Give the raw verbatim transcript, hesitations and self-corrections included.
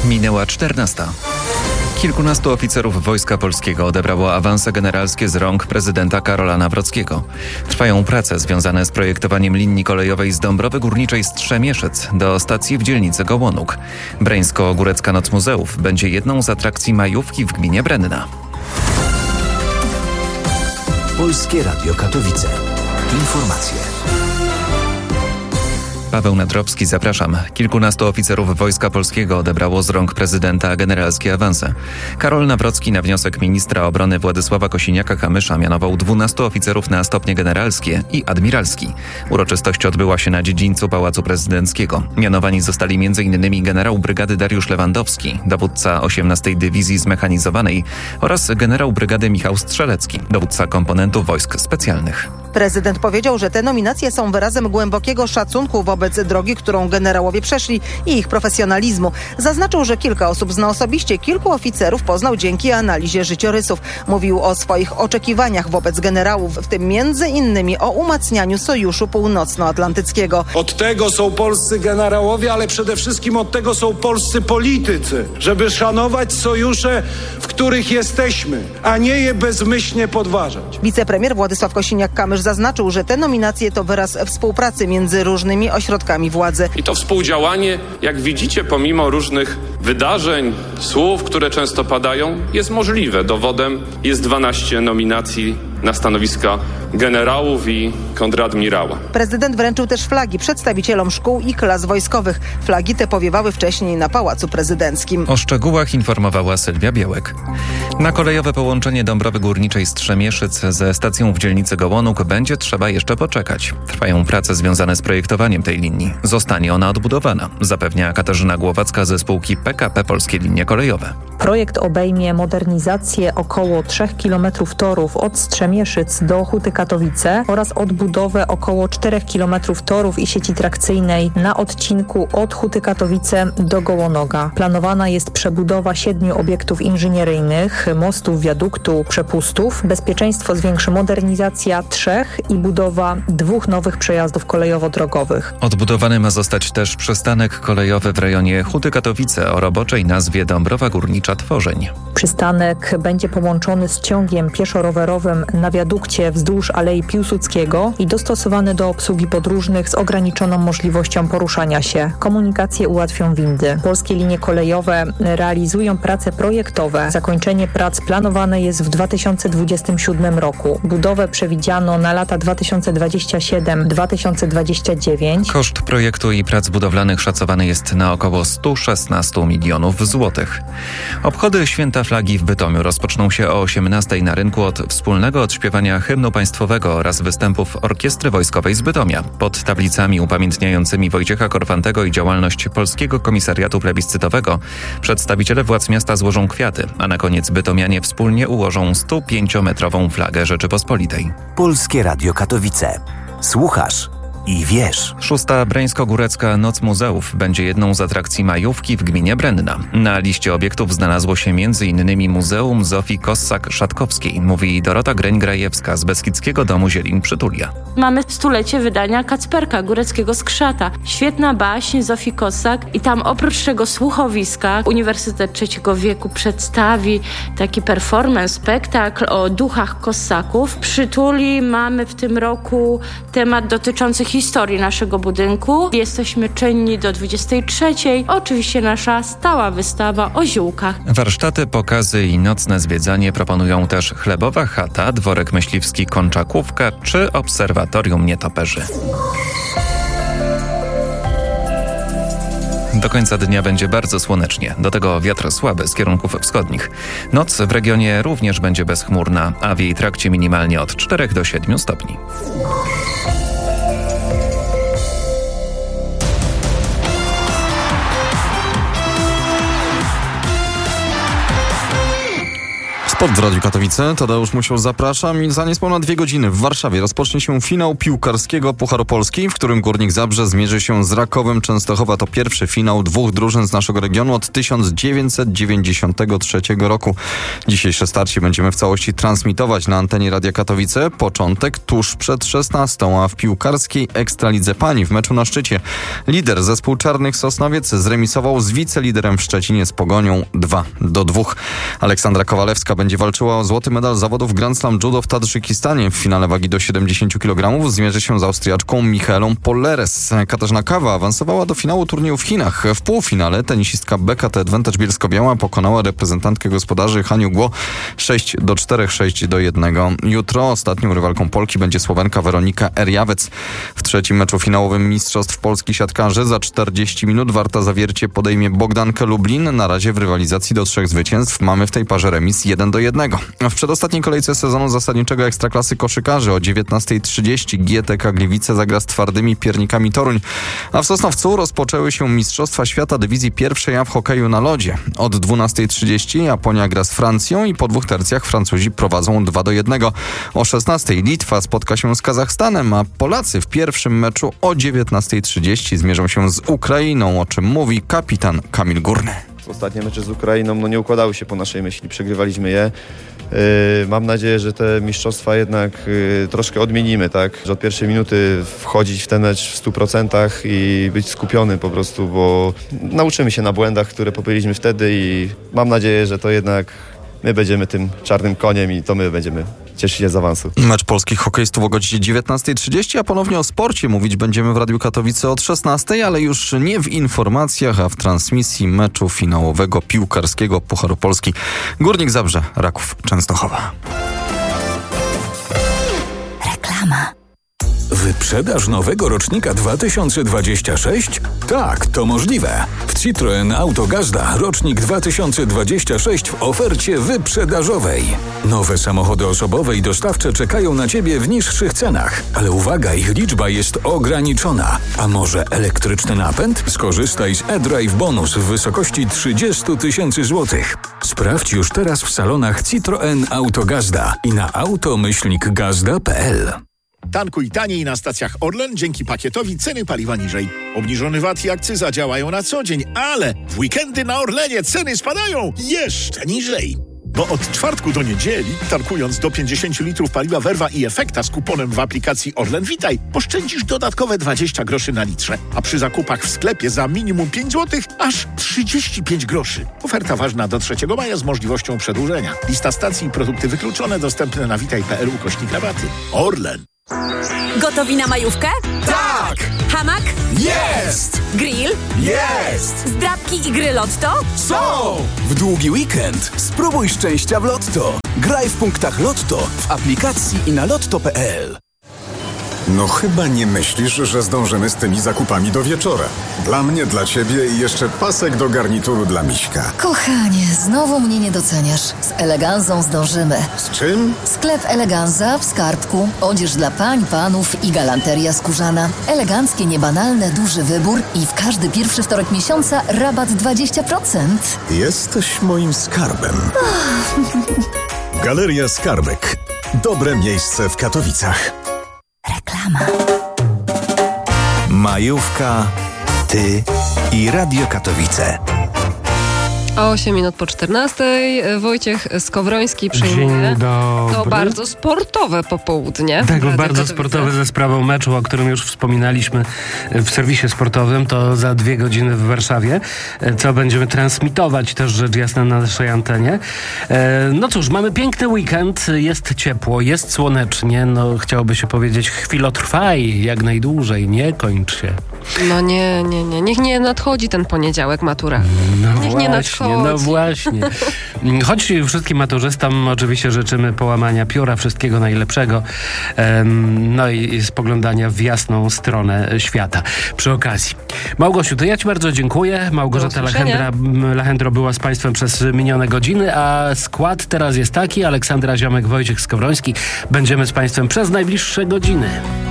Minęła czternasta. Kilkunastu oficerów Wojska Polskiego odebrało awanse generalskie z rąk prezydenta Karola Nawrockiego. Trwają prace związane z projektowaniem linii kolejowej z Dąbrowy Górniczej Strzemieszyc do stacji w dzielnicy Gołonóg. Breńsko-Górecka Noc Muzeów będzie jedną z atrakcji majówki w gminie Brenna. Polskie Radio Katowice. Informacje. Paweł Nadrowski, zapraszam. Kilkunastu oficerów Wojska Polskiego odebrało z rąk prezydenta generalskie awanse. Karol Nawrocki na wniosek ministra obrony Władysława Kosiniaka-Kamysza mianował dwunastu oficerów na stopnie generalskie i admiralski. Uroczystość odbyła się na dziedzińcu Pałacu Prezydenckiego. Mianowani zostali m.in. generał brygady Dariusz Lewandowski, dowódca osiemnastej Dywizji Zmechanizowanej oraz generał brygady Michał Strzelecki, dowódca komponentu wojsk specjalnych. Prezydent powiedział, że te nominacje są wyrazem głębokiego szacunku wobec drogi, którą generałowie przeszli i ich profesjonalizmu. Zaznaczył, że kilka osób zna osobiście, kilku oficerów poznał dzięki analizie życiorysów. Mówił o swoich oczekiwaniach wobec generałów, w tym między innymi o umacnianiu Sojuszu Północnoatlantyckiego. Od tego są polscy generałowie, ale przede wszystkim od tego są polscy politycy, żeby szanować sojusze, w których jesteśmy, a nie je bezmyślnie podważać. Wicepremier Władysław Kosiniak-Kamysz zaznaczył, że te nominacje to wyraz współpracy między różnymi ośrodkami władzy. I to współdziałanie, jak widzicie, pomimo różnych wydarzeń, słów, które często padają, jest możliwe. Dowodem jest dwanaście nominacji na stanowiska generałów i kontradmirała. Prezydent wręczył też flagi przedstawicielom szkół i klas wojskowych. Flagi te powiewały wcześniej na Pałacu Prezydenckim. O szczegółach informowała Sylwia Białek. Na kolejowe połączenie Dąbrowy Górniczej Strzemieszyc ze stacją w dzielnicy Gołonóg będzie trzeba jeszcze poczekać. Trwają prace związane z projektowaniem tej linii. Zostanie ona odbudowana, zapewnia Katarzyna Głowacka ze spółki P K P Polskie Linie Kolejowe. Projekt obejmie modernizację około trzech kilometrów torów od Strzemieszyc do Huty Katowice oraz odbudowę około czterech kilometrów torów i sieci trakcyjnej na odcinku od Huty Katowice do Gołonoga. Planowana jest przebudowa siedmiu obiektów inżynieryjnych, mostów, wiaduktu, przepustów. Bezpieczeństwo zwiększy modernizacja trzech i budowa dwóch nowych przejazdów kolejowo-drogowych. Odbudowany ma zostać też przystanek kolejowy w rejonie Huty Katowice o roboczej nazwie Dąbrowa Górnicza Tworzeń. Przystanek będzie połączony z ciągiem pieszo-rowerowym na wiadukcie wzdłuż Alei Piłsudskiego i dostosowany do obsługi podróżnych z ograniczoną możliwością poruszania się. Komunikację ułatwią windy. Polskie linie kolejowe realizują prace projektowe. Zakończenie prac planowane jest w dwa tysiące dwudziestym siódmym roku. Budowę przewidziano na lata dwa tysiące dwudziesty siódmy do dwa tysiące dwudziestego dziewiątego. Koszt projektu i prac budowlanych szacowany jest na około sto szesnaście milionów złotych. Obchody Święta Flagi w Bytomiu rozpoczną się o osiemnastej na rynku od wspólnego odśpiewania hymnu państwowego oraz występów Orkiestry Wojskowej z Bytomia. Pod tablicami upamiętniającymi Wojciecha Korfantego i działalność Polskiego Komisariatu Plebiscytowego przedstawiciele władz miasta złożą kwiaty, a na koniec bytomianie wspólnie ułożą sto pięciometrową flagę Rzeczypospolitej. Polskie Radio Katowice. Słuchasz i wiesz. Szósta Breńsko-Górecka Noc Muzeów będzie jedną z atrakcji majówki w gminie Brenna. Na liście obiektów znalazło się między innymi Muzeum Zofii Kossak-Szatkowskiej, mówi Dorota Greń-Grajewska z Beskidzkiego Domu Zielin Przytulia. Mamy stulecie wydania Kacperka Góreckiego Skrzata. Świetna baśń Zofii Kossak i tam oprócz tego słuchowiska Uniwersytet Trzeciego Wieku przedstawi taki performance, spektakl o duchach Kossaków. W Przytuli mamy w tym roku temat dotyczący historii naszego budynku. Jesteśmy czynni do dwudziestej trzeciej. Oczywiście nasza stała wystawa o ziółkach. Warsztaty, pokazy i nocne zwiedzanie proponują też Chlebowa Chata, Dworek Myśliwski Konczakówka czy Obserwatorium Nietoperzy. Do końca dnia będzie bardzo słonecznie, do tego wiatr słaby z kierunków wschodnich. Noc w regionie również będzie bezchmurna, a w jej trakcie minimalnie od czterech do siedmiu stopni. Sport w Radiu Katowice. Tadeusz Musiał, zapraszam. I za niespełna dwie godziny w Warszawie rozpocznie się finał piłkarskiego Pucharu Polski, w którym Górnik Zabrze zmierzy się z Rakowem Częstochowa. To pierwszy finał dwóch drużyn z naszego regionu od tysiąc dziewięćset dziewięćdziesiątego trzeciego roku. Dzisiejsze starcie będziemy w całości transmitować na antenie Radia Katowice. Początek tuż przed szesnastą, a w piłkarskiej Ekstralidze Pań w meczu na szczycie lider zespół Czarnych Sosnowiec zremisował z wiceliderem w Szczecinie z Pogonią dwa do dwóch. Aleksandra Kowalewska będzie walczyła o złoty medal zawodów Grand Slam Judo w Tadżykistanie. W finale wagi do siedemdziesięciu kilogramów zmierzy się z Austriaczką Michaelą Polleres. Katarzyna Kawa awansowała do finału turnieju w Chinach. W półfinale tenisistka B K T Advantage Bielsko-Biała pokonała reprezentantkę gospodarzy Haniu Guo sześć do czterech, sześć do jednego. Jutro ostatnią rywalką Polki będzie Słowenka Weronika Erjawec. W trzecim meczu finałowym Mistrzostw Polski siatkarzy za czterdzieści minut Warta Zawiercie podejmie Bogdankę Lublin. Na razie w rywalizacji do trzech zwycięstw mamy w tej parze remis jeden do jednego. W przedostatniej kolejce sezonu zasadniczego Ekstraklasy koszykarzy o dziewiętnastej trzydzieści G T K Gliwice zagra z Twardymi Piernikami Toruń, a w Sosnowcu rozpoczęły się Mistrzostwa Świata Dywizji Pierwszej A w hokeju na lodzie. Od dwunastej trzydzieści Japonia gra z Francją i po dwóch tercjach Francuzi prowadzą dwa do jednego. O szesnastej Litwa spotka się z Kazachstanem, a Polacy w pierwszym meczu o dziewiętnastej trzydzieści zmierzą się z Ukrainą, o czym mówi kapitan Kamil Górny. Ostatnie mecze z Ukrainą no, nie układały się po naszej myśli, przegrywaliśmy je. Yy, mam nadzieję, że te mistrzostwa jednak yy, troszkę odmienimy, tak? Że od pierwszej minuty wchodzić w ten mecz w stu procentach i być skupiony po prostu, bo nauczymy się na błędach, które popełniliśmy wtedy i mam nadzieję, że to jednak my będziemy tym czarnym koniem i to my będziemy cieszyć się z awansu. Mecz polskich hokejistów o godzinie dziewiętnastej trzydzieści, a ponownie o sporcie mówić będziemy w Radiu Katowice od szesnastej, ale już nie w informacjach, a w transmisji meczu finałowego piłkarskiego Pucharu Polski. Górnik Zabrze, Raków Częstochowa. Reklama. Wyprzedaż nowego rocznika dwa tysiące dwudziestego szóstego? Tak, to możliwe. W Citroen Auto Gazda rocznik dwa tysiące dwudziesty szósty w ofercie wyprzedażowej. Nowe samochody osobowe i dostawcze czekają na Ciebie w niższych cenach, ale uwaga, ich liczba jest ograniczona. A może elektryczny napęd? Skorzystaj z e-Drive Bonus w wysokości trzydzieści tysięcy złotych. Sprawdź już teraz w salonach Citroen Auto Gazda i na auto myślnik gazda kropka p l. Tankuj taniej na stacjach Orlen dzięki pakietowi ceny paliwa niżej. Obniżony V A T i akcyza działają na co dzień, ale w weekendy na Orlenie ceny spadają jeszcze niżej. Bo od czwartku do niedzieli, tankując do pięćdziesiąt litrów paliwa Verva i Efekta z kuponem w aplikacji Orlen Witaj, oszczędzisz dodatkowe dwadzieścia groszy na litrze, a przy zakupach w sklepie za minimum pięć złotych aż trzydzieści pięć groszy. Oferta ważna do trzeciego maja z możliwością przedłużenia. Lista stacji i produkty wykluczone dostępne na witaj kropka p l ukośnik rabaty. Orlen. Gotowi na majówkę? Tak! Hamak? Jest! Grill? Jest! Zdrabki i gry Lotto? Są! W długi weekend spróbuj szczęścia w Lotto. Graj w punktach Lotto w aplikacji i na lotto kropka p l. No chyba nie myślisz, że zdążymy z tymi zakupami do wieczora. Dla mnie, dla ciebie i jeszcze pasek do garnituru dla Miśka. Kochanie, znowu mnie nie doceniasz. Z Eleganzą zdążymy. Z czym? Sklep Eleganza w Skarbku. Odzież dla pań, panów i galanteria skórzana. Eleganckie, niebanalne, duży wybór i w każdy pierwszy wtorek miesiąca rabat dwadzieścia procent. Jesteś moim skarbem. Galeria Skarbek. Dobre miejsce w Katowicach. Reklama. Majówka, ty i Radio Katowice. osiem minut po czternastej. Wojciech Skowroński przyjmuje to bardzo sportowe popołudnie. Tak, bardzo Katowice. sportowe ze sprawą meczu, o którym już wspominaliśmy w serwisie sportowym. To za dwie godziny w Warszawie, co będziemy transmitować też rzecz jasna na naszej antenie. No cóż, mamy piękny weekend, jest ciepło, jest słonecznie. No chciałoby się powiedzieć, chwilotrwaj jak najdłużej, nie kończ się. No nie, nie, nie. Niech nie nadchodzi ten poniedziałek maturalny. No Niech właśnie, nie nadchodzi. no właśnie. Choć wszystkim maturzystom oczywiście życzymy połamania pióra, wszystkiego najlepszego, no i spoglądania w jasną stronę świata. Przy okazji. Małgosiu, to ja Ci bardzo dziękuję. Małgorzata Lachendra, Lachendro była z Państwem przez minione godziny, a skład teraz jest taki: Aleksandra Ziomek, Wojciech Skowroński. Będziemy z Państwem przez najbliższe godziny.